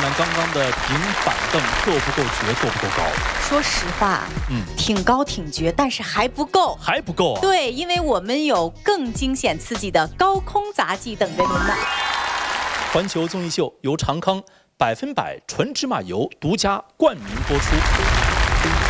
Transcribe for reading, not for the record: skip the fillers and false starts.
南刚刚的平板凳够不够绝，够不够高？ 说实话，挺高挺绝，但是还不够， 还不够啊！ 对，因为我们有更惊险刺激的高空杂技等着您呢。 环球综艺秀由长康100%纯芝麻油独家冠名播出。